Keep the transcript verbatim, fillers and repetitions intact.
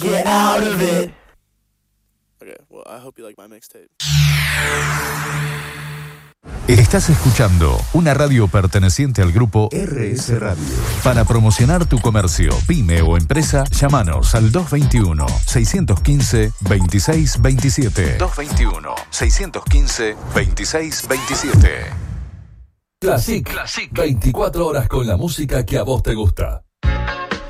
Get out of it. Okay, well, I hope you like my mixtape. Estás escuchando una radio perteneciente al grupo R S Radio. Para promocionar tu comercio, pyme o empresa, llámanos al dos veintiuno, seiscientos quince, veintiséis veintisiete. dos veintiuno, seiscientos quince, veintiséis veintisiete. Classic, Classic, veinticuatro horas con la música que a vos te gusta.